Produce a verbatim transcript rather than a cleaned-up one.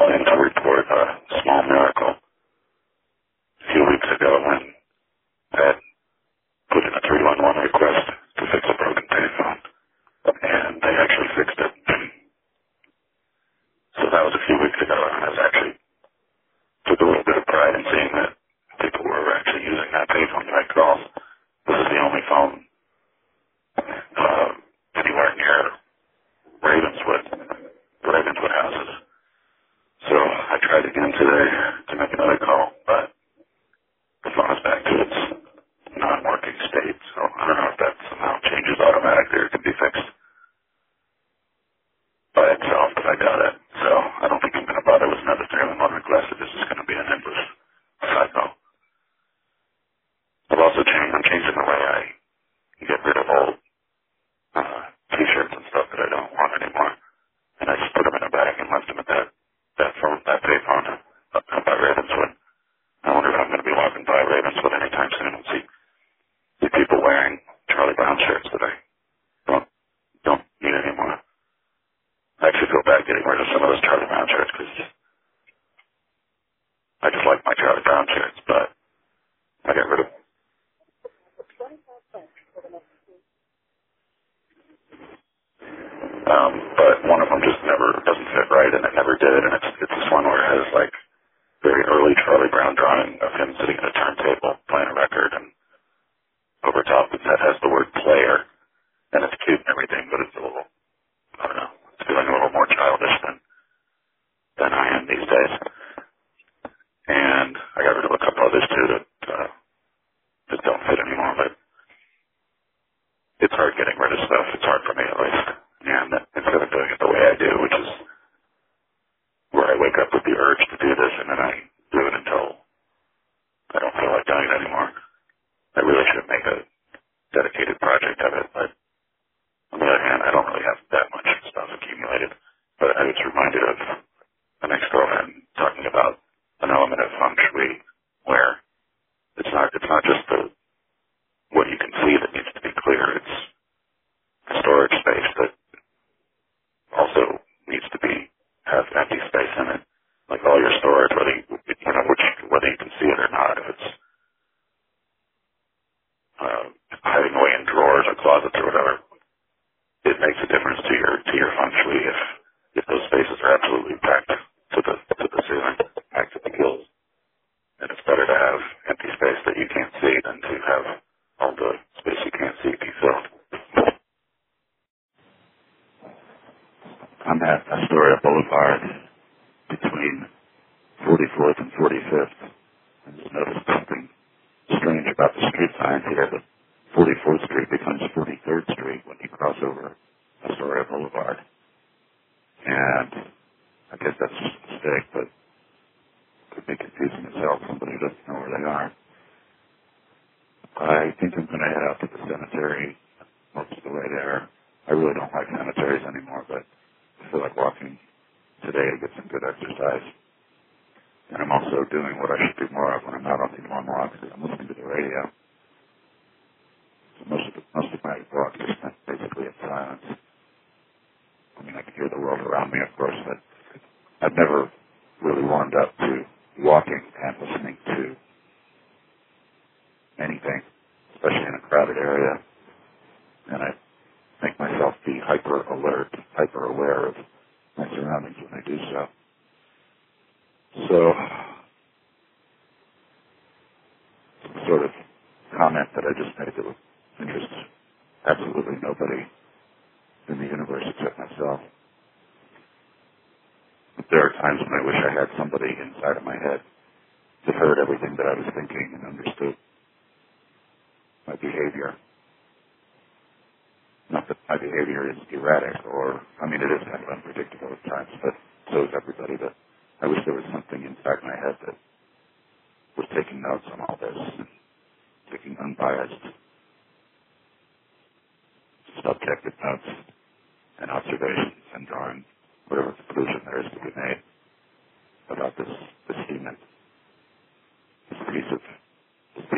called in to report a small miracle a few weeks ago when I had put in a three one one request to fix a broken payphone, and they actually fixed it. So that was a few weeks ago, and I was actually took a little bit of pride in seeing that people were actually using that payphone to make calls. This is the only phone uh, anywhere near Ravenswood, Ravenswood houses. So I tried again today to make another call, but the phone is back to its non-working state. So I don't know if that somehow changes automatically or can be fixed by itself, but I got it. So I don't think I'm going to bother with another three one one request. This is going to be an endless cycle. I've also changed, I'm changing the way I get rid of old uh, t-shirts and stuff that I don't want anymore. And I just put them in a bag and left them at that, that phone, that payphone up, up by Ravenswood. I wonder if I'm going to be walking by Ravenswood anytime soon and see, see people wearing Charlie Brown shirts that I don't, don't need anymore. I actually feel bad getting rid of some of those Charlie Brown shirts because I just like my Charlie Brown shirts, but I got rid of Um, but one of them just never doesn't fit right, and it never did. And it's it's this one where it has like very early Charlie Brown drawing of him sitting at a turntable playing a record, and over top it that has the word player, and it's cute and everything, but it's a little, I don't know, it's feeling a little more childish than than I am these days. And I got rid of a couple others too that uh, that don't fit anymore. But it's hard getting rid of stuff. It's hard for me at least. And instead of doing it the way I do, which is where I wake up with the urge to do this and then I do it until I don't feel like doing it anymore. I really should make a dedicated project of it, but on the other hand, I don't really have that much stuff accumulated. But I was reminded of an ex-girlfriend talking about an element of feng shui where it's not it's not just the what you can see that needs to be clear. It's storage space that also needs to be have empty space in it. Like all your storage, whether you, you know, which, whether you can see it or not, if it's uh, hiding away in drawers or closets or whatever, it makes a difference to your to your feng shui if if those spaces are absolutely packed to the to the ceiling, packed to the gills. And it's better to have empty space that you can't see than to have all the space you can't see be filled. I'm at Astoria Boulevard between forty-fourth and forty-fifth. I just noticed something strange about the street signs here. The forty-fourth Street becomes forty-third Street when you cross over Astoria Boulevard. And I guess that's just a mistake, but it could be confusing as hell. Somebody doesn't know where they are. I think I'm going to head out to the cemetery most of the way there. I really don't like cemeteries anymore, but I feel like walking today to get some good exercise. And I'm also doing what I should do more of when I'm out on these long walks. I'm listening to the radio. So most of the, most of my walk is spent basically in silence. I mean, I can hear the world around me, of course, but I've never really warmed up to walking and listening to anything, especially in a crowded area. And I make myself be hyper alert, hyper aware of my surroundings when I do so. So, some sort of comment that I just made that would interest absolutely nobody in the universe except myself. But there are times when I wish I had somebody inside of my head that heard everything that I was thinking and understood my behavior. Not that my behavior is erratic or, I mean, it is kind of unpredictable at times, but so is everybody. But I wish there was something inside my head that was taking notes on all this and taking unbiased